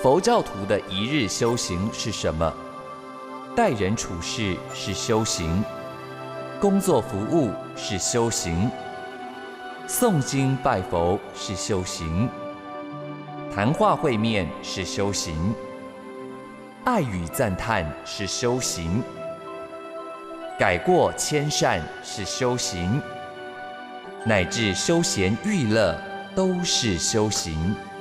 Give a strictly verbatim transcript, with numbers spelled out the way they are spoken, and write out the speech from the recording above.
佛教徒的一日修行是什么？待人处事是修行，工作服务是修行，诵经拜佛是修行，谈话会面是修行，爱语赞叹是修行，改过迁善是修行，乃至休闲娱乐都是修行。